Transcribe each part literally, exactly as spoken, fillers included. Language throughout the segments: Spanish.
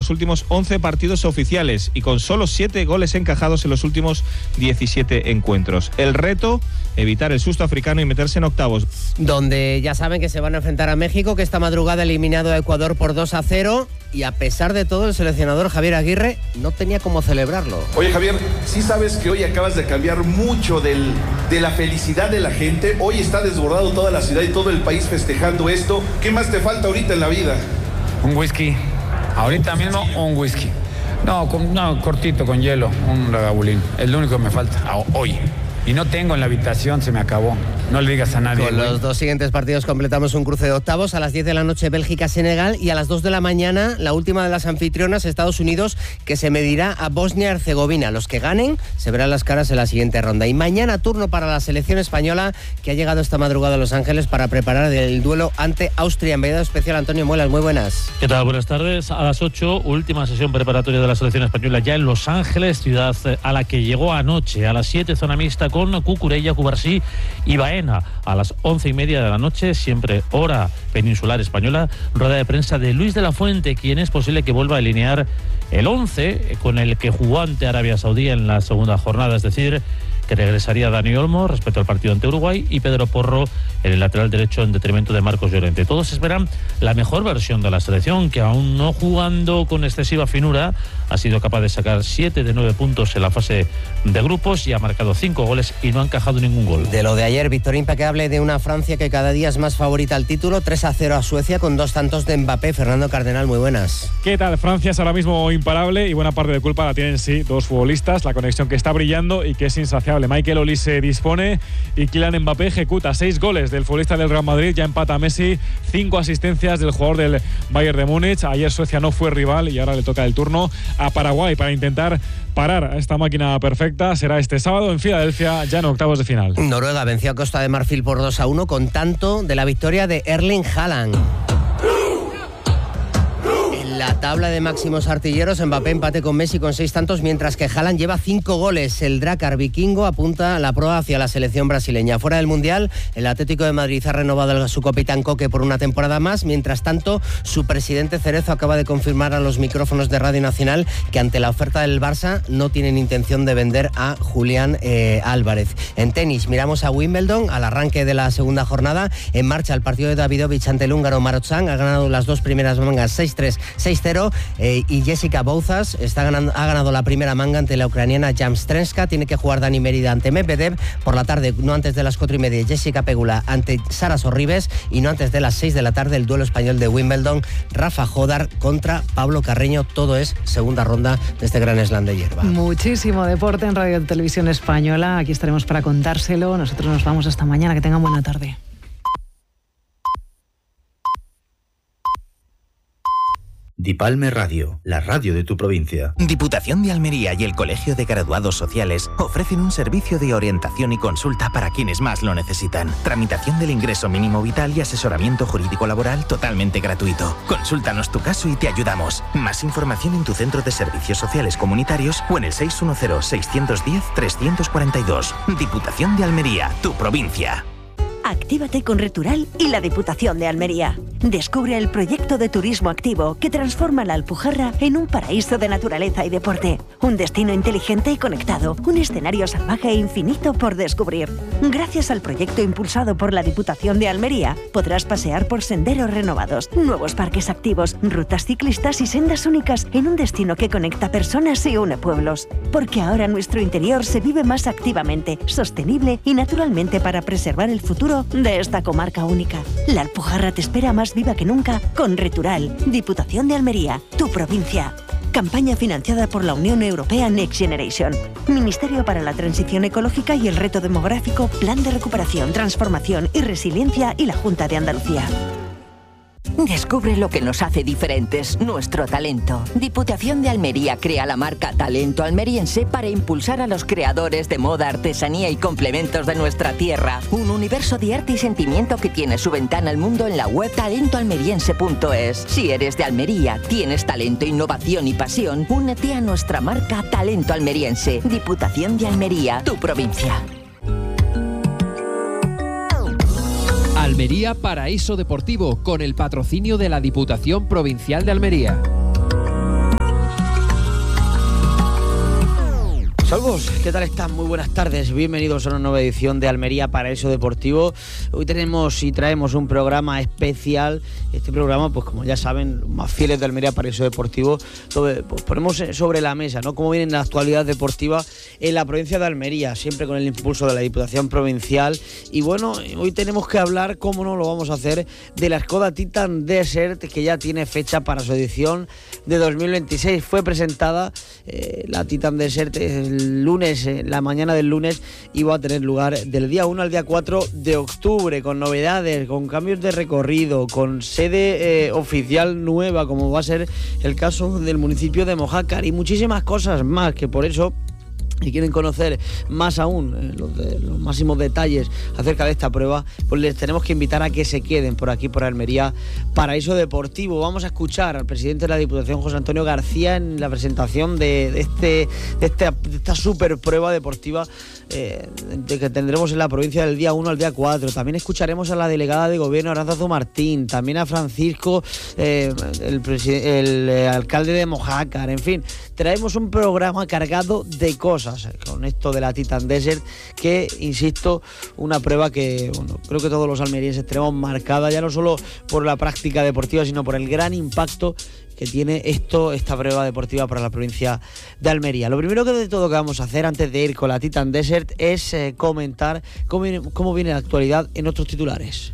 los últimos once partidos oficiales y con solo siete goles encajados en los últimos diecisiete encuentros. El reto, evitar el susto africano y meterse en octavos. Donde ya saben que se van a enfrentar a México, que esta madrugada ha eliminado a Ecuador por dos a cero, y a pesar de todo el seleccionador Javier Aguirre no tenía cómo celebrarlo. Oye, Javier, sí sabes que hoy acabas de cambiar mucho del, de la felicidad de la gente. Hoy está desbordado toda la ciudad y todo el país festejando esto. ¿Qué más te falta ahorita en la vida? Un whisky. Ahorita mismo un whisky. No, con, no cortito, con hielo, un ragabulín. Es lo único que me falta hoy. Y no tengo en la habitación, se me acabó. No le digas a nadie. Con los dos siguientes partidos completamos un cruce de octavos. A las diez de la noche Bélgica-Senegal y a las dos de la mañana la última de las anfitrionas, Estados Unidos, que se medirá a Bosnia-Herzegovina. Los que ganen se verán las caras en la siguiente ronda. Y mañana turno para la selección española, que ha llegado esta madrugada a Los Ángeles para preparar el duelo ante Austria. Enviado especial Antonio Muelas, muy buenas. ¿Qué tal? Buenas tardes. A las ocho, última sesión preparatoria de la selección española ya en Los Ángeles, ciudad a la que llegó anoche. A las siete, zona mixta con Cucurella, Cubarsí y Baena. A las once y media de la noche, siempre hora peninsular española, rueda de prensa de Luis de la Fuente, quien es posible que vuelva a alinear el once con el que jugó ante Arabia Saudí en la segunda jornada, es decir, que regresaría Dani Olmo respecto al partido ante Uruguay y Pedro Porro en el lateral derecho en detrimento de Marcos Llorente. Todos esperan la mejor versión de la selección, que aún no jugando con excesiva finura ha sido capaz de sacar siete de nueve puntos en la fase de grupos y ha marcado cinco goles y no ha encajado ningún gol. De lo de ayer, victoria impecable de una Francia que cada día es más favorita al título, tres a cero a Suecia con dos tantos de Mbappé. Fernando Cardenal, muy buenas. ¿Qué tal? Francia es ahora mismo imparable y buena parte de culpa la tienen sí dos futbolistas, la conexión que está brillando y que es insaciable. Michael Olise dispone y Kylian Mbappé ejecuta. Seis goles del futbolista del Real Madrid, ya empata a Messi, cinco asistencias del jugador del Bayern de Múnich. Ayer Suecia no fue rival y ahora le toca el turno a Paraguay para intentar parar a esta máquina perfecta. Será este sábado en Filadelfia, ya en octavos de final. Noruega venció a Costa de Marfil por dos a uno con tanto de la victoria de Erling Haaland. La tabla de máximos artilleros, Mbappé empate con Messi con seis tantos, mientras que Haaland lleva cinco goles. El Drakkar vikingo apunta la proa hacia la selección brasileña. Fuera del Mundial, el Atlético de Madrid ha renovado a su capitán Coque por una temporada más. Mientras tanto, su presidente Cerezo acaba de confirmar a los micrófonos de Radio Nacional que ante la oferta del Barça no tienen intención de vender a Julián eh, Álvarez. En tenis, miramos a Wimbledon, al arranque de la segunda jornada. En marcha el partido de Davidovich ante el húngaro Marotzan. Ha ganado las dos primeras mangas seis tres, seis cero eh, y Jessica Bouzas está ganando, ha ganado la primera manga ante la ucraniana Jamstrenska. Tiene que jugar Dani Mérida ante Medvedev por la tarde, no antes de las cuatro y media. Jessica Pegula ante Sara Sorribes y no antes de las seis de la tarde el duelo español de Wimbledon, Rafa Jodar contra Pablo Carreño. Todo es segunda ronda de este gran slam de hierba. Muchísimo deporte en Radio Televisión Española. Aquí estaremos para contárselo. Nosotros nos vamos hasta mañana. Que tengan buena tarde. Dipalme Radio, la radio de tu provincia. Diputación de Almería y el Colegio de Graduados Sociales ofrecen un servicio de orientación y consulta para quienes más lo necesitan. Tramitación del ingreso mínimo vital y asesoramiento jurídico laboral totalmente gratuito. Consúltanos tu caso y te ayudamos. Más información en tu centro de servicios sociales comunitarios o en el seis uno cero, seis uno cero, tres cuatro dos. Diputación de Almería, tu provincia. Actívate con Retural y la Diputación de Almería. Descubre el proyecto de turismo activo que transforma la Alpujarra en un paraíso de naturaleza y deporte. Un destino inteligente y conectado. Un escenario salvaje e infinito por descubrir. Gracias al proyecto impulsado por la Diputación de Almería, podrás pasear por senderos renovados, nuevos parques activos, rutas ciclistas y sendas únicas en un destino que conecta personas y une pueblos. Porque ahora nuestro interior se vive más activamente, sostenible y naturalmente para preservar el futuro de esta comarca única. La Alpujarra te espera más viva que nunca con Retural, Diputación de Almería, tu provincia. Campaña financiada por la Unión Europea Next Generation. Ministerio para la Transición Ecológica y el Reto Demográfico, Plan de Recuperación, Transformación y Resiliencia y la Junta de Andalucía. Descubre lo que nos hace diferentes, nuestro talento. Diputación de Almería crea la marca Talento Almeriense para impulsar a los creadores de moda, artesanía y complementos de nuestra tierra. Un universo de arte y sentimiento que tiene su ventana al mundo en la web talento almeriense punto es. Si eres de Almería, tienes talento, innovación y pasión, únete a nuestra marca Talento Almeriense. Diputación de Almería, tu provincia. Almería Paraíso Deportivo, con el patrocinio de la Diputación Provincial de Almería. Saludos, ¿qué tal están? Muy buenas tardes, bienvenidos a una nueva edición de Almería Paraíso Deportivo. Hoy tenemos y traemos un programa especial. Este programa, pues como ya saben, los más fieles de Almería Paraíso Deportivo, pues ponemos sobre la mesa, ¿no?, cómo viene la actualidad deportiva en la provincia de Almería, siempre con el impulso de la Diputación Provincial. Y bueno, hoy tenemos que hablar, cómo no lo vamos a hacer, de la Skoda Titan Desert, que ya tiene fecha para su edición de dos mil veintiséis. Fue presentada eh, la Titan Desert el lunes, en la mañana del lunes, y va a tener lugar del día uno al día cuatro de octubre, con novedades, con cambios de recorrido, con sede eh, oficial nueva, como va a ser el caso del municipio de Mojácar, y muchísimas cosas más, que por eso, si quieren conocer más aún eh, los, de, los máximos detalles acerca de esta prueba, pues les tenemos que invitar a que se queden por aquí, por Almería Paraíso Deportivo. Vamos a escuchar al presidente de la Diputación, José Antonio García, en la presentación de, de, este, de, este, de esta super prueba deportiva eh, de que tendremos en la provincia del día uno al día cuatro. También escucharemos a la delegada de gobierno, Aránzazu Martín, también a Francisco, eh, el, el eh, alcalde de Mojácar. En fin, traemos un programa cargado de cosas con esto de la Titan Desert, que, insisto, una prueba que, bueno, creo que todos los almerienses tenemos marcada, ya no solo por la práctica deportiva, sino por el gran impacto que tiene esto, esta prueba deportiva para la provincia de Almería. Lo primero que de todo que vamos a hacer antes de ir con la Titan Desert es eh, comentar cómo viene, cómo viene la actualidad en otros titulares.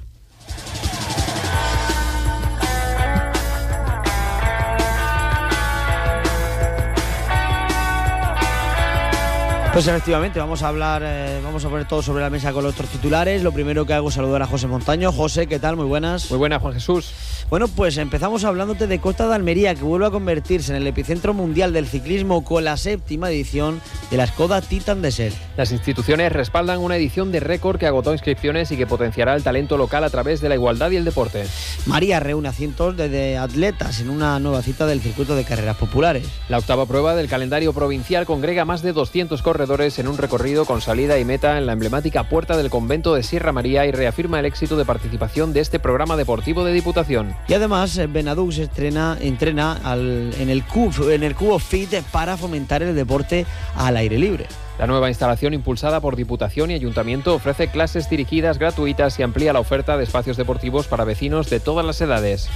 Pues efectivamente, vamos a hablar, eh, vamos a poner todo sobre la mesa con los otros titulares. Lo primero que hago es saludar a José Montaño. José, ¿qué tal? Muy buenas. Muy buenas, Juan Jesús. Bueno, pues empezamos hablándote de Costa de Almería, que vuelve a convertirse en el epicentro mundial del ciclismo con la séptima edición de la Skoda Titan Desert. Las instituciones respaldan una edición de récord que agotó inscripciones y que potenciará el talento local a través de la igualdad y el deporte. María reúne a cientos de, de atletas en una nueva cita del circuito de carreras populares. La octava prueba del calendario provincial congrega más de doscientos corredores en un recorrido con salida y meta en la emblemática puerta del convento de Sierra María y reafirma el éxito de participación de este programa deportivo de Diputación. Y además, Benadux estrena, entrena al, en, el Cub, en el Cubo Fit para fomentar el deporte al aire libre. La nueva instalación, impulsada por Diputación y Ayuntamiento, ofrece clases dirigidas gratuitas y amplía la oferta de espacios deportivos para vecinos de todas las edades.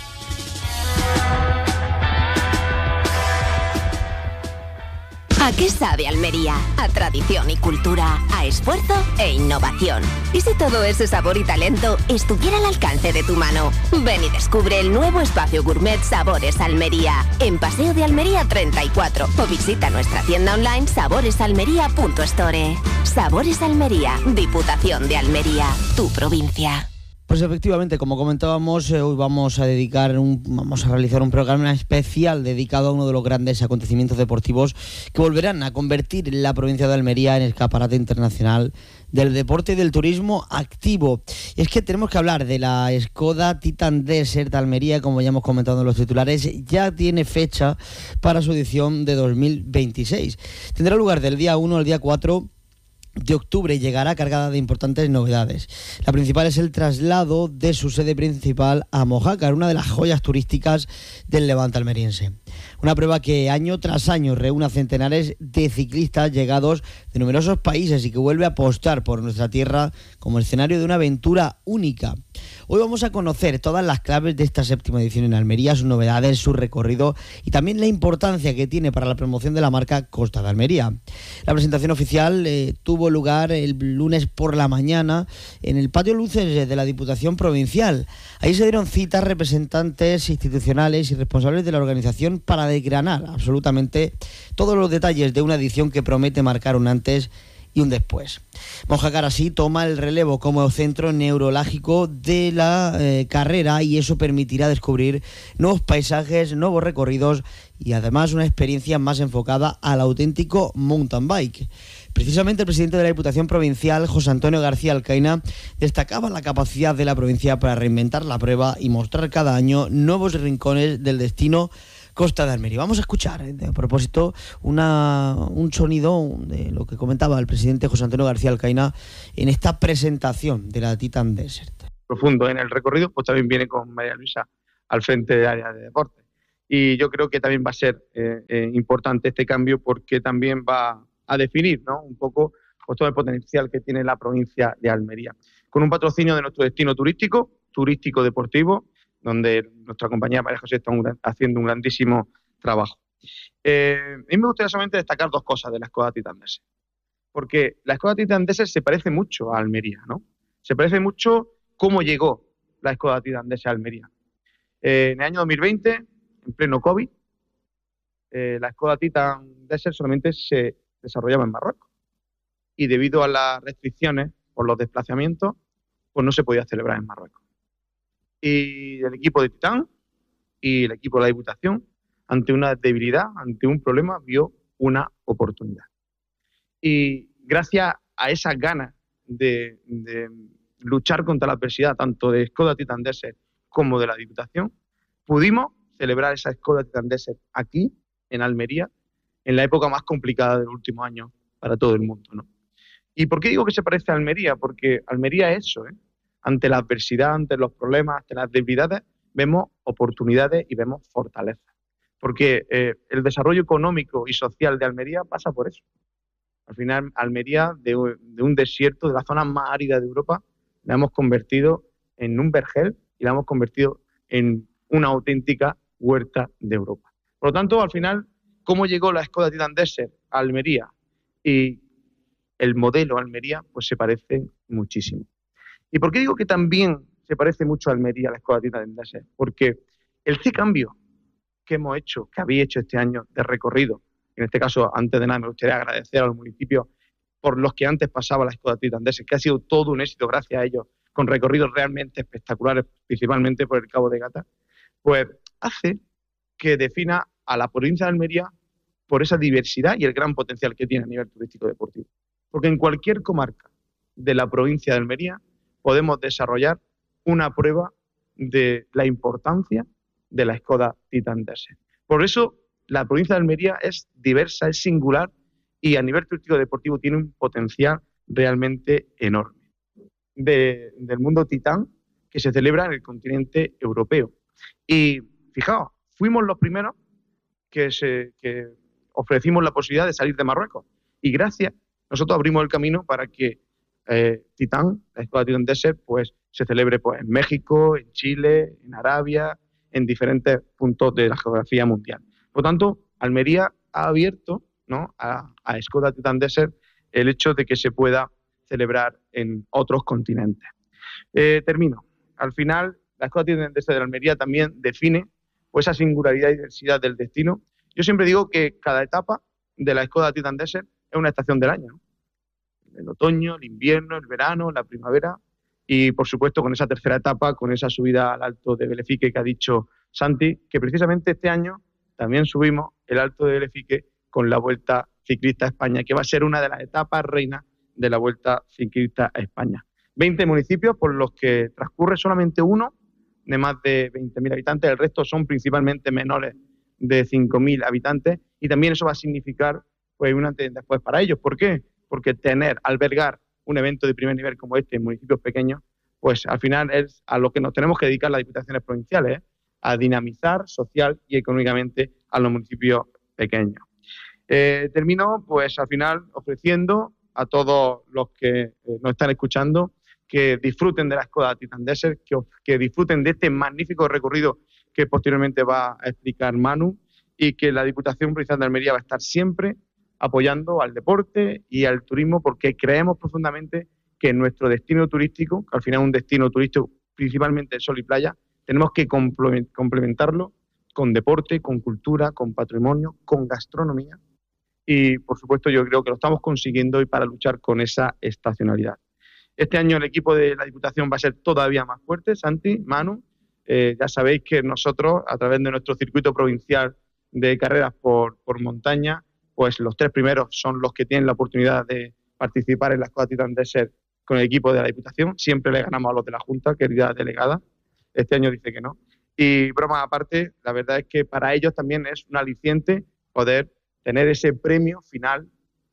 ¿A qué sabe Almería? A tradición y cultura, a esfuerzo e innovación. ¿Y si todo ese sabor y talento estuviera al alcance de tu mano? Ven y descubre el nuevo espacio gourmet Sabores Almería, en Paseo de Almería treinta y cuatro, o visita nuestra tienda online sabores almería punto store. Sabores Almería, Diputación de Almería, tu provincia. Pues efectivamente, como comentábamos, eh, hoy vamos a dedicar un, vamos a realizar un programa especial dedicado a uno de los grandes acontecimientos deportivos que volverán a convertir la provincia de Almería en escaparate internacional del deporte y del turismo activo. Y es que tenemos que hablar de la Skoda Titan Desert de Almería, como ya hemos comentado en los titulares, ya tiene fecha para su edición de dos mil veintiséis. Tendrá lugar del día uno al día cuatro de octubre y llegará cargada de importantes novedades. La principal es el traslado de su sede principal a Mojácar, una de las joyas turísticas del levante almeriense. Una prueba que año tras año reúne a centenares de ciclistas llegados de numerosos países y que vuelve a apostar por nuestra tierra como escenario de una aventura única. Hoy vamos a conocer todas las claves de esta séptima edición en Almería, sus novedades, su recorrido y también la importancia que tiene para la promoción de la marca Costa de Almería. La presentación oficial eh, tuvo lugar el lunes por la mañana en el patio Luces de la Diputación Provincial. Ahí se dieron citas representantes institucionales y responsables de la organización para desgranar absolutamente todos los detalles de una edición que promete marcar un antes y un después. Mojácar así toma el relevo como centro neurálgico de la eh, carrera, y eso permitirá descubrir nuevos paisajes, nuevos recorridos y además una experiencia más enfocada al auténtico mountain bike. Precisamente el presidente de la Diputación Provincial, José Antonio García Alcaina, destacaba la capacidad de la provincia para reinventar la prueba y mostrar cada año nuevos rincones del destino Costa de Almería. Vamos a escuchar, eh, a propósito, una, un sonido de lo que comentaba el presidente José Antonio García Alcaina en esta presentación de la Titan Desert. Profundo en el recorrido, pues también viene con María Luisa al frente del área de deporte. Y yo creo que también va a ser eh, eh, importante este cambio, porque también va a definir, ¿no?, un poco pues, todo el potencial que tiene la provincia de Almería. Con un patrocinio de nuestro destino turístico, turístico deportivo, donde nuestra compañía María José está un, haciendo un grandísimo trabajo. Eh, a mí me gustaría solamente destacar dos cosas de la Skoda Titan Desert, porque la Skoda Titan Desert se parece mucho a Almería, ¿no? Se parece mucho cómo llegó la Skoda Titan Desert a Almería. Eh, en el año dos mil veinte, en pleno COVID, eh, la Skoda Titan Desert solamente se desarrollaba en Marruecos. Y debido a las restricciones por los desplazamientos, pues no se podía celebrar en Marruecos. Y el equipo de Titan y el equipo de la Diputación, ante una debilidad, ante un problema, vio una oportunidad. Y gracias a esas ganas de, de luchar contra la adversidad, tanto de Skoda Titan Desert como de la Diputación, pudimos celebrar esa Skoda Titan Desert aquí, en Almería, en la época más complicada de los últimos años para todo el mundo, ¿no? ¿Y por qué digo que se parece a Almería? Porque Almería es eso, ¿eh? Ante la adversidad, ante los problemas, ante las debilidades, vemos oportunidades y vemos fortalezas. Porque eh, el desarrollo económico y social de Almería pasa por eso. Al final, Almería, de, de un desierto, de la zona más árida de Europa, la hemos convertido en un vergel y la hemos convertido en una auténtica huerta de Europa. Por lo tanto, al final, ¿cómo llegó la Skoda Titan Desert a Almería? Y el modelo Almería, pues se parece muchísimo. ¿Y por qué digo que también se parece mucho a Almería, a la Skoda Titan Desert? Porque el cambio que hemos hecho, que habéis hecho este año de recorrido, en este caso, antes de nada, me gustaría agradecer a los municipios por los que antes pasaba la Skoda Titan Desert, que ha sido todo un éxito gracias a ellos, con recorridos realmente espectaculares, principalmente por el Cabo de Gata, pues hace que defina a la provincia de Almería por esa diversidad y el gran potencial que tiene a nivel turístico deportivo. Porque en cualquier comarca de la provincia de Almería podemos desarrollar una prueba de la importancia de la Skoda Titan Desert. Por eso la provincia de Almería es diversa, es singular y a nivel turístico deportivo tiene un potencial realmente enorme. De, del mundo Titán que se celebra en el continente europeo. Y fijaos, fuimos los primeros que, se, que ofrecimos la posibilidad de salir de Marruecos. Y gracias, nosotros abrimos el camino para que eh, Titán, la Skoda Titan Desert, pues se celebre pues, en México, en Chile, en Arabia, en diferentes puntos de la geografía mundial. Por lo tanto, Almería ha abierto, ¿no?, a, a Skoda Titan Desert el hecho de que se pueda celebrar en otros continentes. Eh, termino. Al final, la Skoda Titan Desert de Almería también define pues, esa singularidad y diversidad del destino. Yo siempre digo que cada etapa de la Skoda Titan Desert es una estación del año, ¿no? El otoño, el invierno, el verano, la primavera y, por supuesto, con esa tercera etapa, con esa subida al Alto de Belefique que ha dicho Santi, que precisamente este año también subimos el Alto de Belefique con la Vuelta Ciclista a España, que va a ser una de las etapas reinas de la Vuelta Ciclista a España. veinte municipios por los que transcurre solamente uno de más de veinte mil habitantes, el resto son principalmente menores de cinco mil habitantes y también eso va a significar pues, un antes y después para ellos. ¿Por qué? Porque tener, albergar un evento de primer nivel como este en municipios pequeños, pues al final es a lo que nos tenemos que dedicar las diputaciones provinciales, ¿eh? A dinamizar social y económicamente a los municipios pequeños. Eh, termino pues al final ofreciendo a todos los que eh, nos están escuchando que disfruten de la Skoda Titan Desert, que, que disfruten de este magnífico recorrido que posteriormente va a explicar Manu y que la Diputación Provincial de Almería va a estar siempre apoyando al deporte y al turismo porque creemos profundamente que nuestro destino turístico, que al final es un destino turístico principalmente de sol y playa, tenemos que complementarlo con deporte, con cultura, con patrimonio, con gastronomía y, por supuesto, yo creo que lo estamos consiguiendo y para luchar con esa estacionalidad. Este año el equipo de la Diputación va a ser todavía más fuerte, Santi, Manu. Eh, ya sabéis que nosotros, a través de nuestro circuito provincial de carreras por, por montaña, pues los tres primeros son los que tienen la oportunidad de participar en la Skoda Titan Desert con el equipo de la Diputación. Siempre le ganamos a los de la Junta, querida delegada. Este año dice que no. Y broma aparte, la verdad es que para ellos también es un aliciente poder tener ese premio final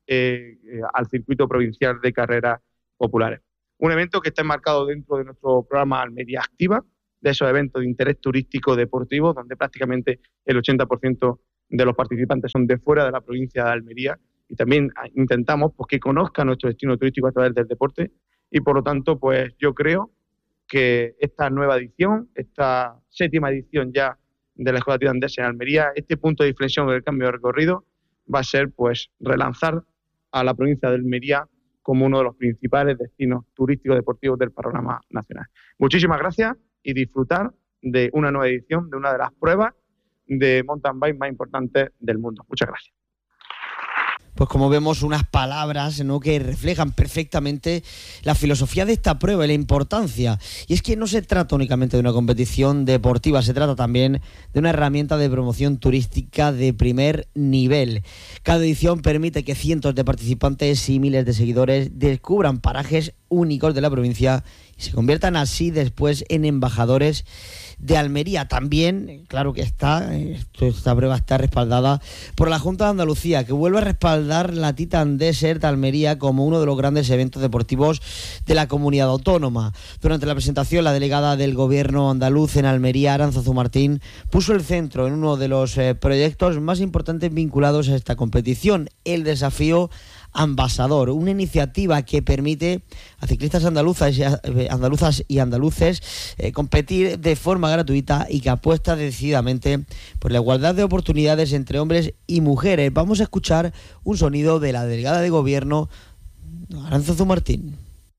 eh, eh, al circuito provincial de carreras populares. Un evento que está enmarcado dentro de nuestro programa Almería Activa, de esos eventos de interés turístico deportivo, donde prácticamente el ochenta por ciento de los participantes son de fuera de la provincia de Almería y también intentamos pues, que conozca nuestro destino turístico a través del deporte y por lo tanto pues yo creo que esta nueva edición, esta séptima edición ya de la Escuela Tirandesa en Almería, este punto de inflexión del cambio de recorrido va a ser pues relanzar a la provincia de Almería como uno de los principales destinos turísticos deportivos del panorama nacional. Muchísimas gracias y disfrutar de una nueva edición de una de las pruebas de mountain bike más importantes del mundo. Muchas gracias. Pues como vemos, unas palabras, ¿no?, que reflejan perfectamente la filosofía de esta prueba y la importancia. Y es que no se trata únicamente de una competición deportiva, se trata también de una herramienta de promoción turística de primer nivel. Cada edición permite que cientos de participantes y miles de seguidores descubran parajes únicos de la provincia y se conviertan así después en embajadores de Almería. También, claro que está, esta prueba está respaldada por la Junta de Andalucía, que vuelve a respaldar la Titan Desert de Almería como uno de los grandes eventos deportivos de la comunidad autónoma. Durante la presentación, la delegada del Gobierno andaluz en Almería, Arantzazu Martín, puso el centro en uno de los eh, proyectos más importantes vinculados a esta competición, el desafío Ambasador, una iniciativa que permite a ciclistas andaluzas y, andaluzas y andaluces eh, competir de forma gratuita y que apuesta decididamente por la igualdad de oportunidades entre hombres y mujeres. Vamos a escuchar un sonido de la delegada de Gobierno, Arantzazu Martín.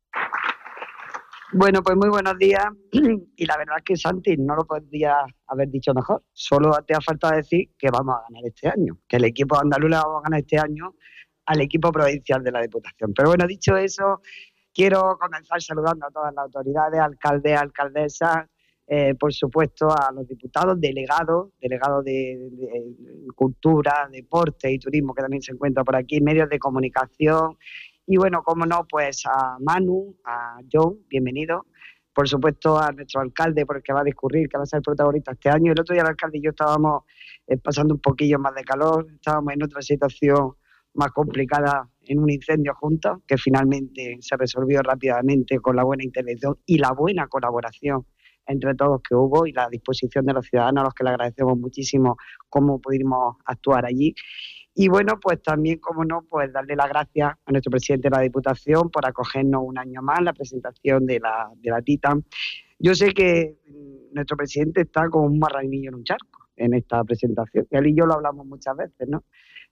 Bueno, pues muy buenos días y la verdad es que Santi no lo podría haber dicho mejor. Solo te ha faltado decir que vamos a ganar este año, que el equipo andaluz va a ganar este año al equipo provincial de la Diputación. Pero bueno, dicho eso, quiero comenzar saludando a todas las autoridades, alcaldes, alcaldesas, eh, por supuesto a los diputados, delegados, delegados de, de, de Cultura, Deporte y Turismo, que también se encuentran por aquí, medios de comunicación, y bueno, como no, pues a Manu, a John, bienvenido, por supuesto a nuestro alcalde, porque va a discurrir, que va a ser el protagonista este año. El otro día el alcalde y yo estábamos eh, pasando un poquillo más de calor, estábamos en otra situación más complicada en un incendio juntos, que finalmente se resolvió rápidamente con la buena intervención y la buena colaboración entre todos que hubo y la disposición de los ciudadanos, a los que le agradecemos muchísimo cómo pudimos actuar allí. Y bueno, pues también, como no, pues darle las gracias a nuestro presidente de la Diputación por acogernos un año más la presentación de la, de la Titan. Yo sé que nuestro presidente está como un marranillo en un charco en esta presentación. Él y yo lo hablamos muchas veces, ¿no?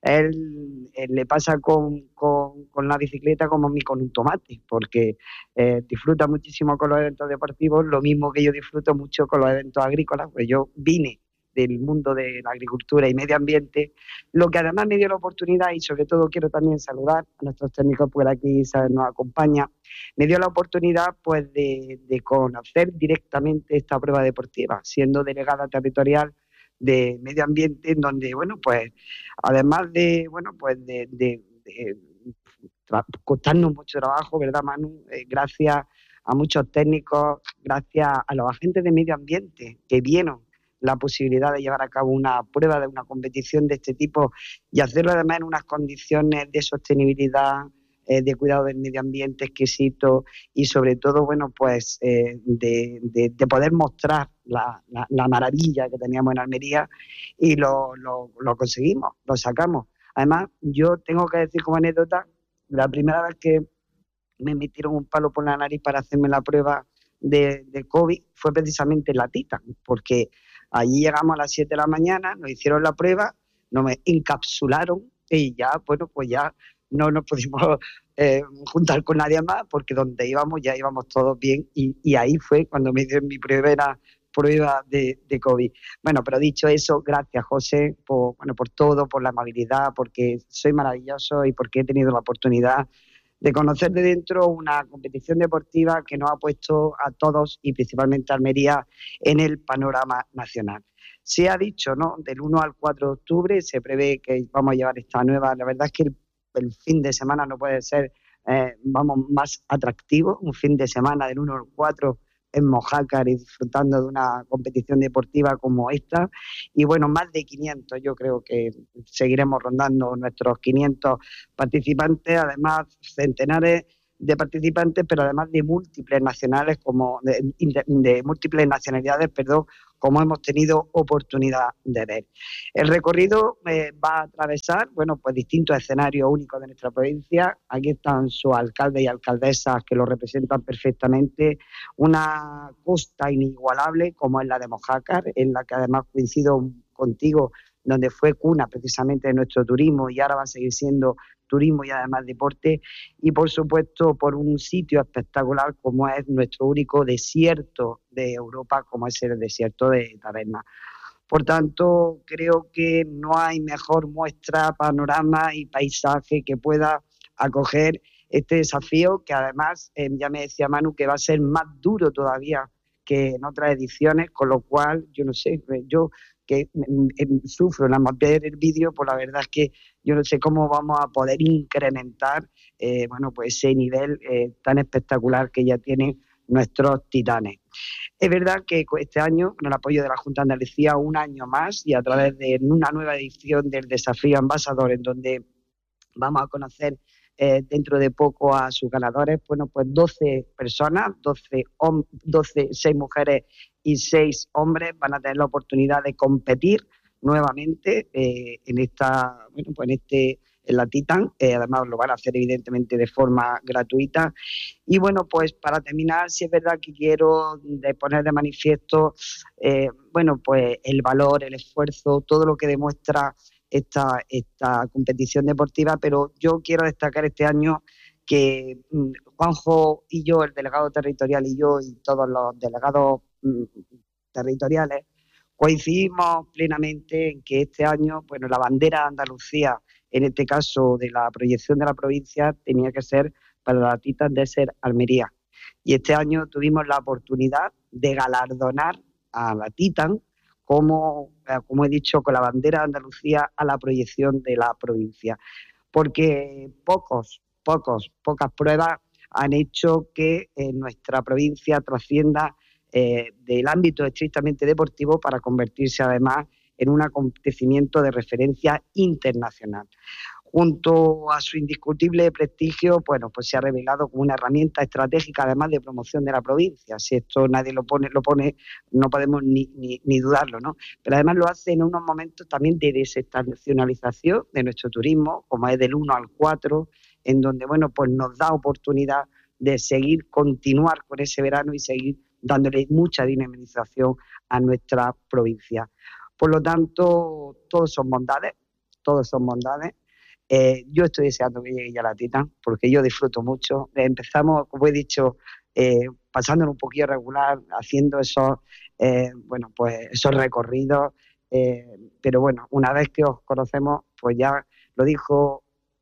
Él, él le pasa con, con, con la bicicleta como a mí con un tomate, porque eh, disfruta muchísimo con los eventos deportivos, lo mismo que yo disfruto mucho con los eventos agrícolas, pues yo vine del mundo de la agricultura y medio ambiente, lo que además me dio la oportunidad, y sobre todo quiero también saludar a nuestros técnicos por aquí, Isabel nos acompaña, me dio la oportunidad pues de, de conocer directamente esta prueba deportiva, siendo delegada territorial de medio ambiente, en donde, bueno, pues, además de, bueno, pues, de, de, de tra- costarnos mucho trabajo, ¿verdad, Manu? Eh, gracias a muchos técnicos, gracias a los agentes de medio ambiente que vieron la posibilidad de llevar a cabo una prueba de una competición de este tipo y hacerlo además en unas condiciones de sostenibilidad, eh, de cuidado del medio ambiente exquisito y sobre todo, bueno, pues eh, de, de, de poder mostrar la, la, la maravilla que teníamos en Almería y lo, lo, lo conseguimos, lo sacamos. Además, yo tengo que decir como anécdota, la primera vez que me metieron un palo por la nariz para hacerme la prueba de, de COVID fue precisamente la Titan, porque allí llegamos a las siete de la mañana, nos hicieron la prueba, nos me encapsularon y ya, bueno, pues ya no nos pudimos eh, juntar con nadie más porque donde íbamos ya íbamos todos bien y, y ahí fue cuando me dieron mi primera prueba de, de COVID. Bueno, pero dicho eso, gracias José por, bueno, por todo, por la amabilidad, porque soy maravilloso y porque he tenido la oportunidad de conocer de dentro una competición deportiva que nos ha puesto a todos y principalmente a Almería en el panorama nacional. Se ha dicho, ¿no? Del uno al cuatro de octubre se prevé que vamos a llevar esta nueva. La verdad es que el, el fin de semana no puede ser, eh, vamos, más atractivo. Un fin de semana del uno al cuatro en Mojácar y disfrutando de una competición deportiva como esta. Y bueno, más de quinientos, yo creo que seguiremos rondando nuestros quinientos participantes, además centenares de participantes, pero además de múltiples nacionales, como de, de, de múltiples nacionalidades, perdón, como hemos tenido oportunidad de ver. El recorrido eh, va a atravesar, bueno, pues distintos escenarios únicos de nuestra provincia. Aquí están sus alcaldes y alcaldesas que lo representan perfectamente. Una costa inigualable como es la de Mojácar, en la que además coincido contigo, donde fue cuna precisamente de nuestro turismo y ahora va a seguir siendo turismo y además deporte, y por supuesto por un sitio espectacular como es nuestro único desierto de Europa, como es el desierto de Taberna. Por tanto, creo que no hay mejor muestra, panorama y paisaje que pueda acoger este desafío, que además, eh, ya me decía Manu, que va a ser más duro todavía que en otras ediciones, con lo cual, yo no sé, yo que sufro nada más ver el vídeo, pues la verdad es que yo no sé cómo vamos a poder incrementar eh, bueno, pues ese nivel eh, tan espectacular que ya tienen nuestros titanes. Es verdad que este año, con el apoyo de la Junta de Andalucía, un año más y a través de una nueva edición del Desafío Ambasador, en donde vamos a conocer eh, dentro de poco a sus ganadores, bueno, pues doce personas, doce, doce, seis mujeres y seis hombres van a tener la oportunidad de competir nuevamente eh, en esta, bueno, pues en este, en la Titan, eh, además lo van a hacer evidentemente de forma gratuita. Y bueno, pues para terminar, sí es verdad que quiero de poner de manifiesto, eh, bueno, pues el valor, el esfuerzo, todo lo que demuestra esta, esta competición deportiva, pero yo quiero destacar este año que mm, Juanjo y yo, el delegado territorial y yo y todos los delegados mm, territoriales, coincidimos plenamente en que este año, bueno, la bandera de Andalucía, en este caso de la proyección de la provincia, tenía que ser para la Titan Desert Almería. Y este año tuvimos la oportunidad de galardonar a la Titan, como, como he dicho, con la bandera de Andalucía a la proyección de la provincia. Porque pocos, pocos, pocas pruebas han hecho que eh, nuestra provincia trascienda Eh, del ámbito estrictamente deportivo para convertirse además en un acontecimiento de referencia internacional. Junto a su indiscutible prestigio, bueno, pues se ha revelado como una herramienta estratégica además de promoción de la provincia. Si esto nadie lo pone, lo pone, no podemos ni, ni, ni dudarlo, ¿no? Pero además lo hace en unos momentos también de desestacionalización de nuestro turismo, como es del uno al cuatro, en donde, bueno, pues nos da oportunidad de seguir, continuar con ese verano y seguir dándole mucha dinamización a nuestra provincia. Por lo tanto, todos son bondades, todos son bondades. Eh, yo estoy deseando que llegue ya la Titan, porque yo disfruto mucho. Eh, empezamos, como he dicho, eh, pasándonos un poquillo regular, haciendo esos, eh, bueno, pues esos recorridos. Eh, pero bueno, una vez que os conocemos, pues ya lo dijo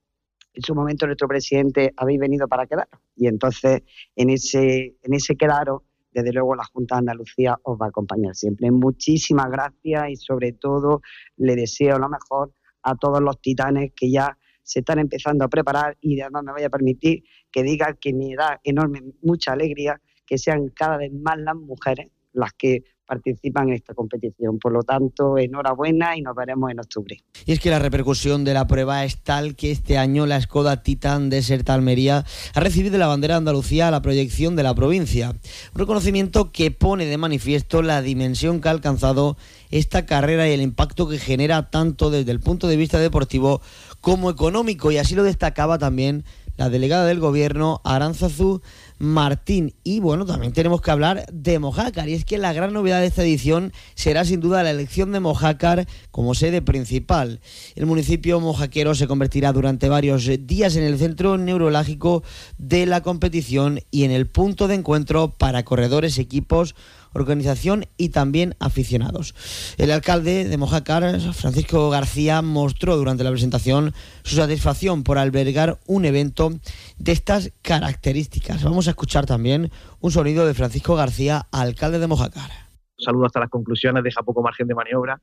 en su momento nuestro presidente, habéis venido para quedaros. Y entonces, en ese, en ese quedaros, desde luego la Junta de Andalucía os va a acompañar siempre. Muchísimas gracias y sobre todo le deseo lo mejor a todos los titanes que ya se están empezando a preparar, y además me vaya a permitir que diga que me da enorme, mucha alegría que sean cada vez más las mujeres las que participan en esta competición. Por lo tanto, enhorabuena y nos veremos en octubre. Y es que la repercusión de la prueba es tal que este año la Skoda Titan Desert Almería ha recibido la bandera de Andalucía a la proyección de la provincia. Un reconocimiento que pone de manifiesto la dimensión que ha alcanzado esta carrera y el impacto que genera tanto desde el punto de vista deportivo como económico. Y así lo destacaba también la delegada del Gobierno, Aránzazu Martín. Y bueno, también tenemos que hablar de Mojácar, y es que la gran novedad de esta edición será sin duda la elección de Mojácar como sede principal. El municipio mojaquero se convertirá durante varios días en el centro neurálgico de la competición y en el punto de encuentro para corredores, equipos, organización y también aficionados. El alcalde de Mojácar, Francisco García, mostró durante la presentación su satisfacción por albergar un evento de estas características. Vamos a escuchar también un sonido de Francisco García, alcalde de Mojácar. Saludo hasta las conclusiones, deja poco margen de maniobra,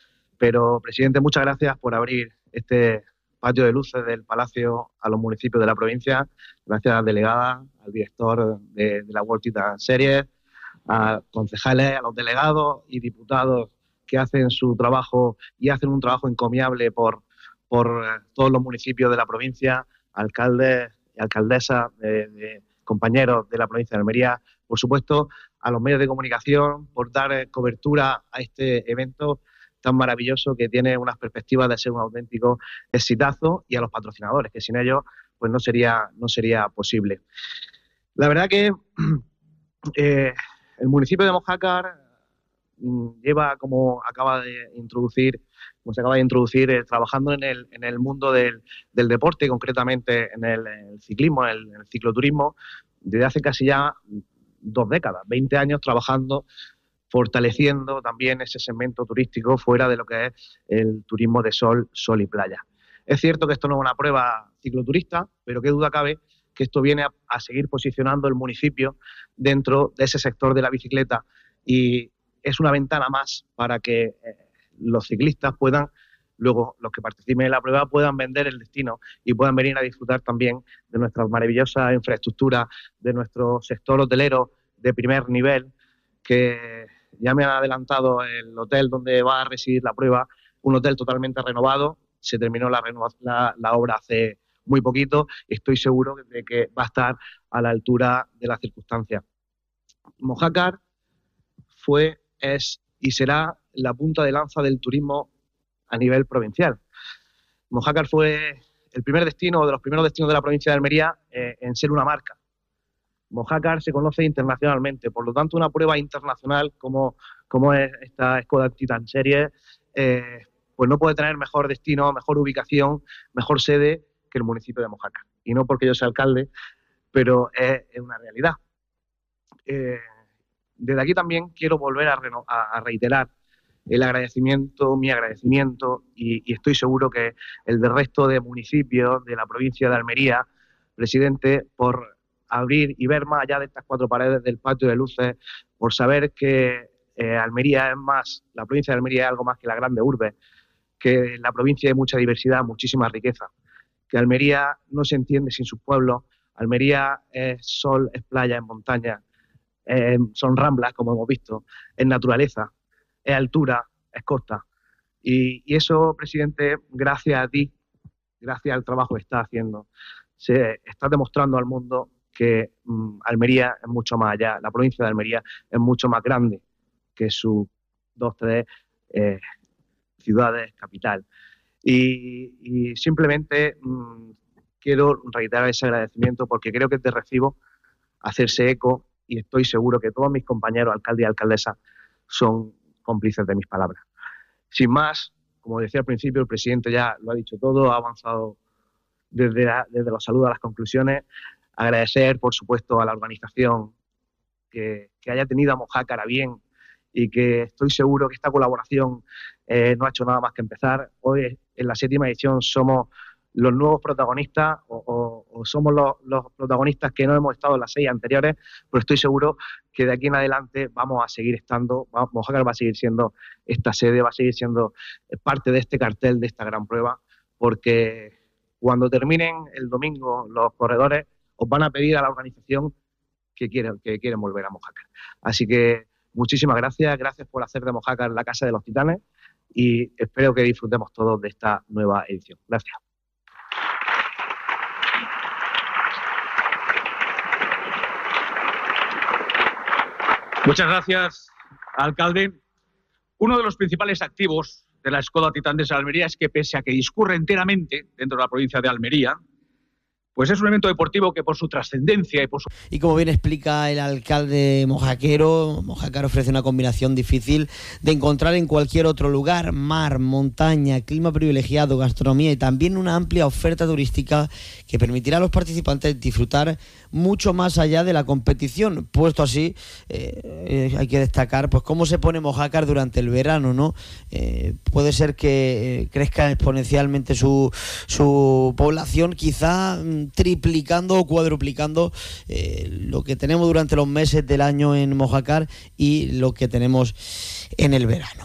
pero presidente, muchas gracias por abrir este patio de luces del Palacio a los municipios de la provincia. Gracias a la delegada, al director de, de la World Titan Series, a concejales, a los delegados y diputados que hacen su trabajo y hacen un trabajo encomiable por, por todos los municipios de la provincia, alcaldes, y alcaldesas, de, de compañeros de la provincia de Almería, por supuesto, a los medios de comunicación por dar cobertura a este evento tan maravilloso que tiene unas perspectivas de ser un auténtico exitazo, y a los patrocinadores, que sin ellos pues no sería, no sería posible. La verdad que eh, el municipio de Mojácar lleva, como acaba de introducir, como se acaba de introducir, eh, trabajando en el, en el mundo del, del deporte, concretamente en el, en el ciclismo, en el, en el cicloturismo, desde hace casi ya dos décadas, veinte años trabajando, fortaleciendo también ese segmento turístico fuera de lo que es el turismo de sol, sol y playa. Es cierto que esto no es una prueba cicloturista, pero qué duda cabe que esto viene a, a seguir posicionando el municipio dentro de ese sector de la bicicleta, y es una ventana más para que eh, los ciclistas puedan, luego los que participen en la prueba, puedan vender el destino y puedan venir a disfrutar también de nuestra maravillosa infraestructura, de nuestro sector hotelero de primer nivel, que ya me han adelantado el hotel donde va a residir la prueba, un hotel totalmente renovado. Se terminó la, la, la obra hace muy poquito y estoy seguro de que va a estar a la altura de las circunstancias. Mojácar fue, es y será la punta de lanza del turismo a nivel provincial. Mojácar fue el primer destino, de los primeros destinos de la provincia de Almería eh, en ser una marca. Mojácar se conoce internacionalmente, por lo tanto una prueba internacional como, como es esta Skoda Titan Series, eh, pues no puede tener mejor destino, mejor ubicación, mejor sede que el municipio de Mojácar. Y no porque yo sea alcalde, pero es, es una realidad. Eh, desde aquí también quiero volver a, reno, a, a reiterar el agradecimiento, mi agradecimiento, y, y estoy seguro que el del resto de municipios de la provincia de Almería, presidente, por abrir y ver más allá de estas cuatro paredes del patio de luces, por saber que eh, Almería es más, la provincia de Almería es algo más que la grande urbe, que la provincia hay mucha diversidad, muchísima riqueza, que Almería no se entiende sin sus pueblos, Almería es sol, es playa, es montaña, eh, son ramblas, como hemos visto, es naturaleza, es altura, es costa. Y, y eso, presidente, gracias a ti, gracias al trabajo que estás haciendo, se está demostrando al mundo que um, Almería es mucho más allá, la provincia de Almería es mucho más grande que sus dos, tres eh, ciudades, capital. Y, y simplemente um, quiero reiterar ese agradecimiento porque creo que es de recibo hacerse eco, y estoy seguro que todos mis compañeros, alcaldes y alcaldesas, son cómplices de mis palabras. Sin más, como decía al principio, el presidente ya lo ha dicho todo, ha avanzado desde, la, desde los saludos a las conclusiones. Agradecer, por supuesto, a la organización que, que haya tenido a Mojácar a bien, y que estoy seguro que esta colaboración eh, no ha hecho nada más que empezar. Hoy, en la séptima edición, somos los nuevos protagonistas o, o, o somos los, los protagonistas que no hemos estado en las seis anteriores, pero estoy seguro que de aquí en adelante vamos a seguir estando, Mojácar va a seguir siendo esta sede, va a seguir siendo parte de este cartel, de esta gran prueba, porque cuando terminen el domingo los corredores, os van a pedir a la organización que quieren, que quieren volver a Mojácar. Así que muchísimas gracias, gracias por hacer de Mojácar la Casa de los Titanes, y espero que disfrutemos todos de esta nueva edición. Gracias. Muchas gracias, alcalde. Uno de los principales activos de la Skoda Titan de Almería es que, pese a que discurre enteramente dentro de la provincia de Almería, pues es un evento deportivo que, por su trascendencia y por su... Y como bien explica el alcalde mojaquero, Mojácar ofrece una combinación difícil de encontrar en cualquier otro lugar: mar, montaña, clima privilegiado, gastronomía y también una amplia oferta turística que permitirá a los participantes disfrutar mucho más allá de la competición. Puesto así, eh, eh, hay que destacar pues cómo se pone Mojácar durante el verano, ¿no? Eh, puede ser que eh, crezca exponencialmente su, su población, quizá triplicando o cuadruplicando eh, lo que tenemos durante los meses del año en Mojácar y lo que tenemos en el verano.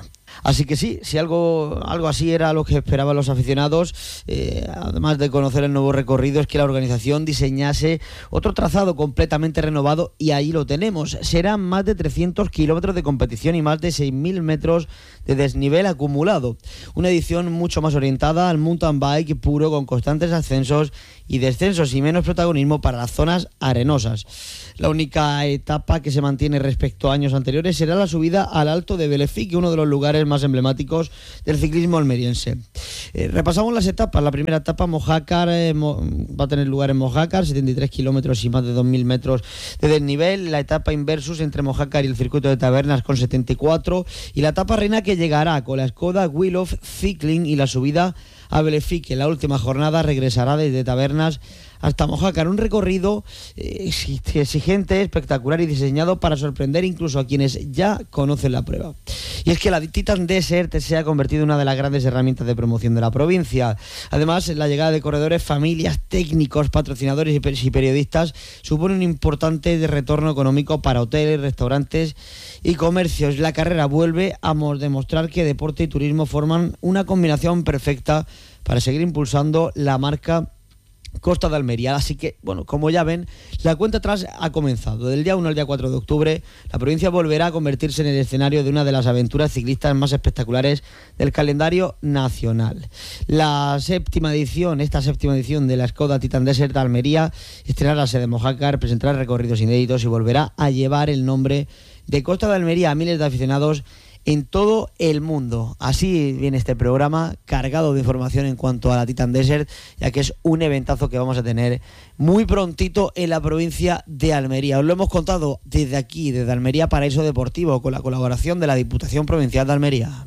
Así que sí, si algo, algo así era lo que esperaban los aficionados, eh, además de conocer el nuevo recorrido, es que la organización diseñase otro trazado completamente renovado, y ahí lo tenemos. Serán más de trescientos kilómetros de competición y más de seis mil metros de desnivel acumulado. Una edición mucho más orientada al mountain bike puro, con constantes ascensos y descensos y menos protagonismo para las zonas arenosas. La única etapa que se mantiene respecto a años anteriores será la subida al Alto de Belefique, uno de los lugares más emblemáticos del ciclismo almeriense. Eh, repasamos las etapas. La primera etapa, Mojácar, eh, Mo, va a tener lugar en Mojácar, setenta y tres kilómetros y más de dos mil metros de desnivel. La etapa Inversus entre Mojácar y el circuito de Tabernas con setenta y cuatro, y la etapa reina que llegará con la Skoda Wheel of Cycling y la subida a Belefique. La última jornada regresará desde Tabernas hasta Mojácar, un recorrido eh, exigente, espectacular y diseñado para sorprender incluso a quienes ya conocen la prueba. Y es que la Titan Desert se ha convertido en una de las grandes herramientas de promoción de la provincia. Además, la llegada de corredores, familias, técnicos, patrocinadores y periodistas supone un importante retorno económico para hoteles, restaurantes y comercios. La carrera vuelve a demostrar que deporte y turismo forman una combinación perfecta para seguir impulsando la marca Costa de Almería. Así que, bueno, como ya ven, la cuenta atrás ha comenzado. Del día uno al día cuatro de octubre, la provincia volverá a convertirse en el escenario de una de las aventuras ciclistas más espectaculares del calendario nacional. La séptima edición, esta séptima edición de la Skoda Titan Desert Almería, estrenará la sede de Mojácar, presentará recorridos inéditos y volverá a llevar el nombre de Costa de Almería a miles de aficionados en todo el mundo. Así viene este programa, cargado de información en cuanto a la Titan Desert, ya que es un eventazo que vamos a tener muy prontito en la provincia de Almería. Os lo hemos contado desde aquí, desde Almería Paraíso Deportivo, con la colaboración de la Diputación Provincial de Almería.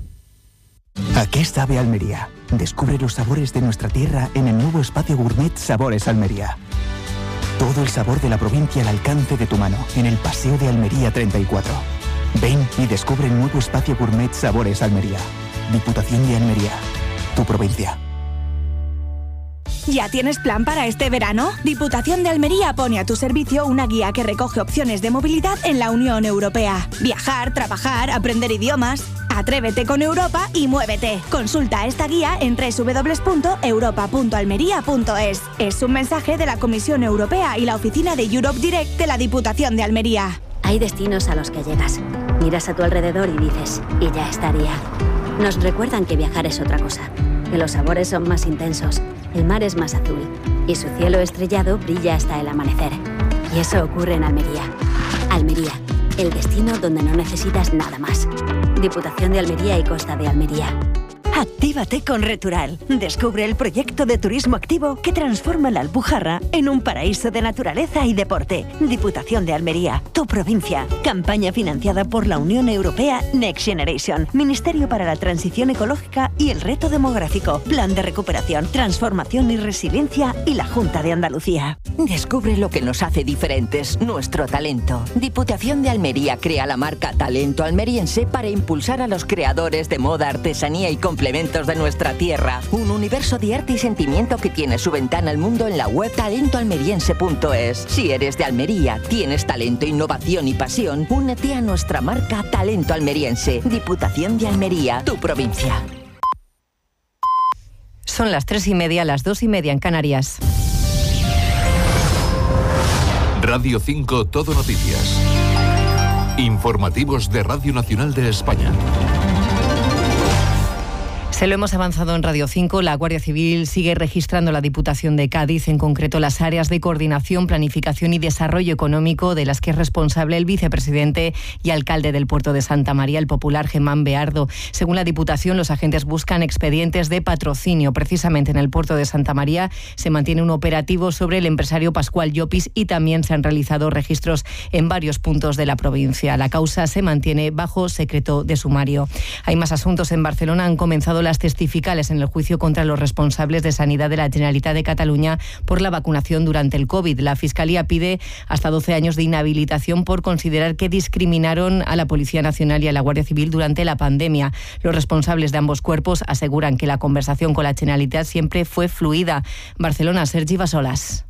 ¿A qué sabe Almería? Descubre los sabores de nuestra tierra en el nuevo espacio gourmet Sabores Almería. Todo el sabor de la provincia al alcance de tu mano, en el Paseo de Almería treinta y cuatro. Ven y descubre el nuevo espacio gourmet Sabores Almería. Diputación de Almería, tu provincia. ¿Ya tienes plan para este verano? Diputación de Almería pone a tu servicio una guía que recoge opciones de movilidad en la Unión Europea. Viajar, trabajar, aprender idiomas. Atrévete con Europa y muévete. Consulta esta guía en doble u doble u doble u punto europa punto almería punto es. Es un mensaje de la Comisión Europea y la oficina de Europe Direct de la Diputación de Almería. Hay destinos a los que llegas, miras a tu alrededor y dices, y ya estaría. Nos recuerdan que viajar es otra cosa, que los sabores son más intensos, el mar es más azul y su cielo estrellado brilla hasta el amanecer. Y eso ocurre en Almería. Almería, el destino donde no necesitas nada más. Diputación de Almería y Costa de Almería. Actívate con Retural. Descubre el proyecto de turismo activo que transforma la Alpujarra en un paraíso de naturaleza y deporte. Diputación de Almería, tu provincia. Campaña financiada por la Unión Europea Next Generation, Ministerio para la Transición Ecológica y el Reto Demográfico, Plan de Recuperación, Transformación y Resiliencia y la Junta de Andalucía. Descubre lo que nos hace diferentes, nuestro talento. Diputación de Almería crea la marca Talento Almeriense para impulsar a los creadores de moda, artesanía y complementos de nuestra tierra. Un universo de arte y sentimiento que tiene su ventana al mundo en la web talento almeriense punto es. Si eres de Almería, tienes talento, innovación y pasión, únete a nuestra marca Talento Almeriense. Diputación de Almería, tu provincia. Son las tres y media, las dos y media en Canarias. Radio cinco Todo Noticias. Informativos de Radio Nacional de España. Se lo hemos avanzado en Radio cinco. La Guardia Civil sigue registrando la Diputación de Cádiz, en concreto las áreas de coordinación, planificación y desarrollo económico, de las que es responsable el vicepresidente y alcalde del puerto de Santa María, el popular Germán Beardo. Según la Diputación, los agentes buscan expedientes de patrocinio. Precisamente en el puerto de Santa María se mantiene un operativo sobre el empresario Pascual Llopis y también se han realizado registros en varios puntos de la provincia. La causa se mantiene bajo secreto de sumario. Hay más asuntos. En Barcelona han comenzado las testificales en el juicio contra los responsables de Sanidad de la Generalitat de Cataluña por la vacunación durante el COVID. La Fiscalía pide hasta doce años de inhabilitación por considerar que discriminaron a la Policía Nacional y a la Guardia Civil durante la pandemia. Los responsables de ambos cuerpos aseguran que la conversación con la Generalitat siempre fue fluida. Barcelona, Sergi Basolas.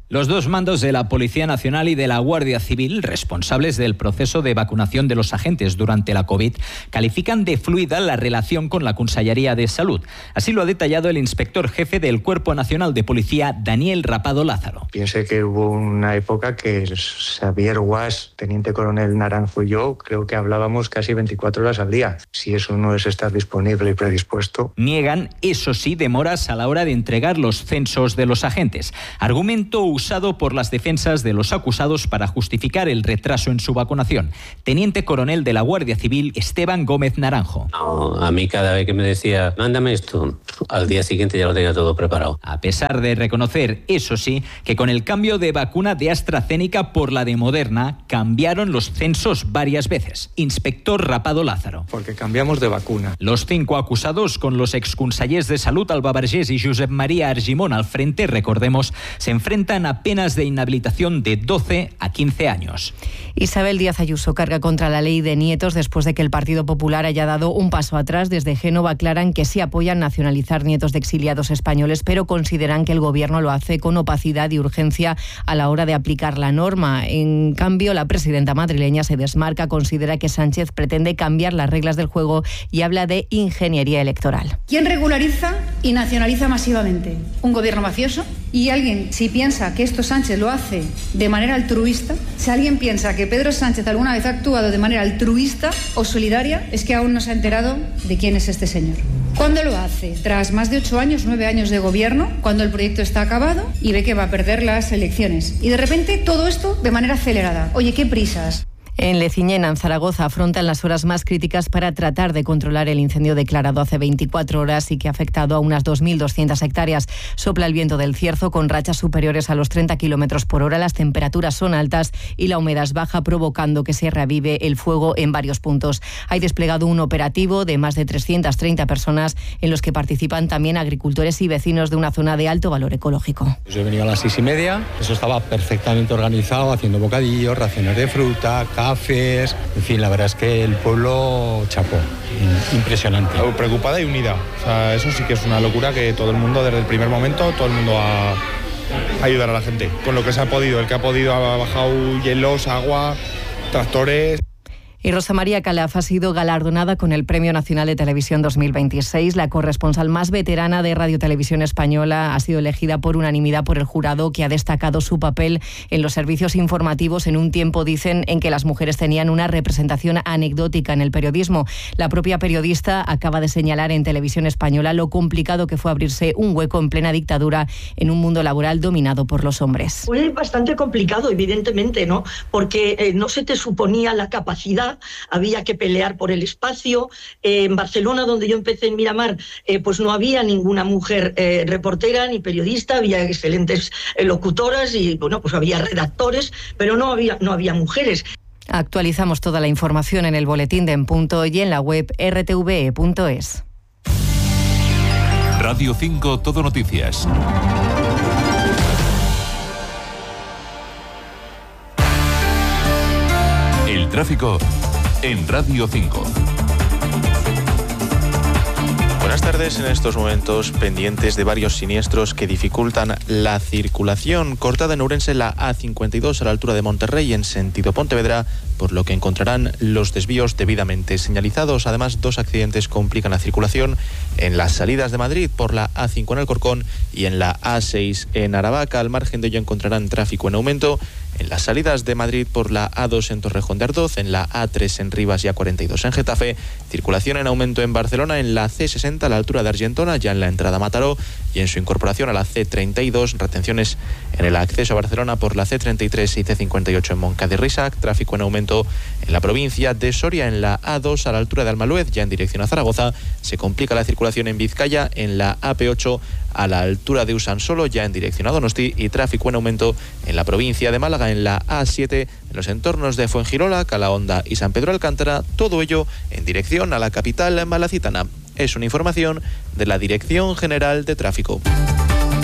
Los dos mandos de la Policía Nacional y de la Guardia Civil, responsables del proceso de vacunación de los agentes durante la COVID, califican de fluida la relación con la Consellería de Salud. Así lo ha detallado el inspector jefe del Cuerpo Nacional de Policía, Daniel Rapado Lázaro. Piense que hubo una época que Xavier Guas, teniente coronel Naranjo y yo, creo que hablábamos casi veinticuatro horas al día. Si eso no es estar disponible y predispuesto. Niegan, eso sí, demoras a la hora de entregar los censos de los agentes. Argumento usado por las defensas de los acusados para justificar el retraso en su vacunación. Teniente coronel de la Guardia Civil, Esteban Gómez Naranjo. No, a mí cada vez que me decía, mándame esto, al día siguiente ya lo tenía todo preparado. A pesar de reconocer, eso sí, que con el cambio de vacuna de AstraZeneca por la de Moderna, cambiaron los censos varias veces. Inspector Rapado Lázaro. Porque cambiamos de vacuna. Los cinco acusados, con los exconsellers de Salud Alba Vergés y Josep María Argimon al frente, recordemos, se enfrentan a penas de inhabilitación de doce a quince años. Isabel Díaz Ayuso carga contra la ley de nietos después de que el Partido Popular haya dado un paso atrás. Desde Génova aclaran que sí apoyan nacionalizar nietos de exiliados españoles, pero consideran que el Gobierno lo hace con opacidad y urgencia a la hora de aplicar la norma. En cambio, la presidenta madrileña se desmarca, considera que Sánchez pretende cambiar las reglas del juego y habla de ingeniería electoral. ¿Quién regulariza y nacionaliza masivamente? ¿Un gobierno mafioso? Y alguien, si piensa que esto Sánchez lo hace de manera altruista, si alguien piensa que Pedro Sánchez alguna vez ha actuado de manera altruista o solidaria, es que aún no se ha enterado de quién es este señor. ¿Cuándo lo hace? Tras más de ocho años, nueve años de gobierno, cuando el proyecto está acabado y ve que va a perder las elecciones. Y de repente todo esto de manera acelerada. Oye, qué prisas. En Leciñena, en Zaragoza, afrontan las horas más críticas para tratar de controlar el incendio declarado hace veinticuatro horas y que ha afectado a unas dos mil doscientas hectáreas. Sopla el viento del Cierzo con rachas superiores a los treinta kilómetros por hora. Las temperaturas son altas y la humedad es baja, provocando que se reavive el fuego en varios puntos. Hay desplegado un operativo de más de trescientas treinta personas en los que participan también agricultores y vecinos de una zona de alto valor ecológico. Yo he venido a las seis y media, eso estaba perfectamente organizado, haciendo bocadillos, raciones de fruta, cafés, en fin, la verdad es que el pueblo chapó, impresionante. Preocupada y unida, o sea, eso sí que es una locura, que todo el mundo desde el primer momento, todo el mundo a, a ayudar a la gente, con lo que se ha podido, el que ha podido ha bajado hielos, agua, tractores. Y Rosa María Calaf ha sido galardonada con el Premio Nacional de Televisión dos mil veintiséis. La corresponsal más veterana de Radio Televisión Española ha sido elegida por unanimidad por el jurado, que ha destacado su papel en los servicios informativos en un tiempo, dicen, en que las mujeres tenían una representación anecdótica en el periodismo. La propia periodista acaba de señalar en Televisión Española lo complicado que fue abrirse un hueco en plena dictadura en un mundo laboral dominado por los hombres. Fue bastante complicado, evidentemente, ¿no? Porque eh, no se te suponía la capacidad. Había que pelear por el espacio. Eh, en Barcelona, donde yo empecé en Miramar, eh, pues no había ninguna mujer eh, reportera ni periodista, había excelentes eh, locutoras y bueno, pues había redactores, pero no había, no había mujeres. Actualizamos toda la información en el boletín de En Punto y en la web erre te ve punto es. Radio cinco Todo Noticias. El tráfico en Radio cinco. Buenas tardes. En estos momentos pendientes de varios siniestros que dificultan la circulación. Cortada en Ourense la A cincuenta y dos a la altura de Monterrey en sentido Pontevedra, por lo que encontrarán los desvíos debidamente señalizados. Además, dos accidentes complican la circulación en las salidas de Madrid por la A cinco en Alcorcón y en la A seis en Aravaca. Al margen de ello encontrarán tráfico en aumento en las salidas de Madrid por la A dos en Torrejón de Ardoz, en la A tres en Rivas y A cuarenta y dos en Getafe. Circulación en aumento en Barcelona en la C sesenta a la altura de Argentona, ya en la entrada a Mataró, y en su incorporación a la C treinta y dos. Retenciones en el acceso a Barcelona por la C treinta y tres y C cincuenta y ocho en Moncada-y-Rixac. Tráfico en aumento en la provincia de Soria en la A dos a la altura de Almaluez, ya en dirección a Zaragoza. Se complica la circulación en Vizcaya en la A P ocho a la altura de Usansolo, ya en dirección a Donosti, y tráfico en aumento en la provincia de Málaga en la A siete en los entornos de Fuengirola, Calahonda y San Pedro Alcántara, todo ello en dirección a la capital malacitana. Es una información de la Dirección General de Tráfico.